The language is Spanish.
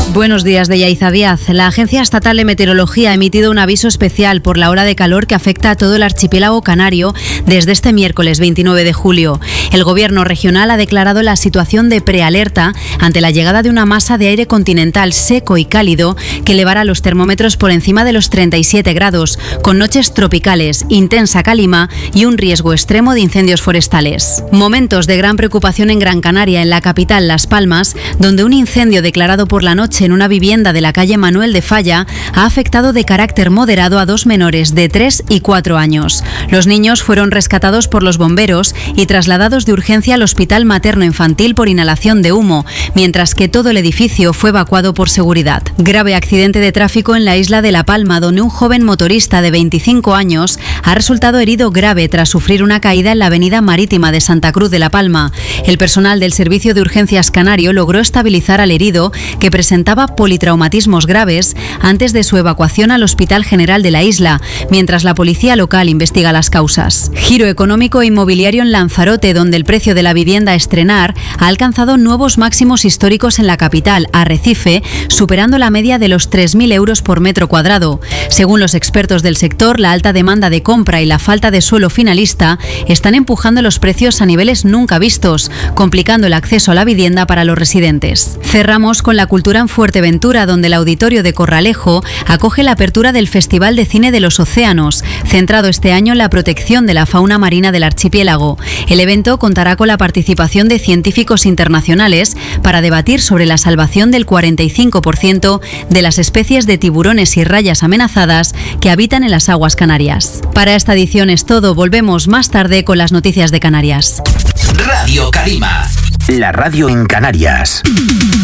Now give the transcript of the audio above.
Buenos días, de Yaiza Díaz. La Agencia Estatal de Meteorología ha emitido un aviso especial por la ola de calor que afecta a todo el archipiélago canario desde este miércoles 29 de julio. El Gobierno regional ha declarado la situación de prealerta ante la llegada de una masa de aire continental seco y cálido que elevará los termómetros por encima de los 37 grados, con noches tropicales, intensa calima y un riesgo extremo de incendios forestales. Momentos de gran preocupación en Gran Canaria, en la capital Las Palmas, donde un incendio declarado por la noche en una vivienda de la calle Manuel de Falla ha afectado de carácter moderado a 2 menores de 3 y 4 años. Los niños fueron rescatados por los bomberos y trasladados de urgencia al Hospital Materno-Infantil por inhalación de humo, mientras que todo el edificio fue evacuado por seguridad. Grave accidente de tráfico en la isla de La Palma, donde un joven motorista de 25 años ha resultado herido grave tras sufrir una caída en la avenida marítima de Santa Cruz de La Palma. El personal del Servicio de Urgencias Canario logró estabilizar al herido, que presentaba politraumatismos graves, antes de su evacuación al Hospital General de la isla, mientras la policía local investiga las causas. Giro económico e inmobiliario en Lanzarote, donde el precio de la vivienda a estrenar ha alcanzado nuevos máximos históricos en la capital, Arrecife, superando la media de los 3.000 euros por metro cuadrado. Según los expertos del sector, la alta demanda de compra y la falta de suelo finalista están empujando los precios a niveles nunca vistos, complicando el acceso a la vivienda para los residentes. Cerramos con la cultura en Fuerteventura, donde el Auditorio de Corralejo acoge la apertura del Festival de Cine de los Océanos, centrado este año en la protección de la fauna marina del archipiélago. El evento contará con la participación de científicos internacionales para debatir sobre la salvación del 45% de las especies de tiburones y rayas amenazadas que habitan en las aguas canarias. Para esta edición es todo. Volvemos más tarde con las noticias de Canarias. Radio Calima, la radio en Canarias.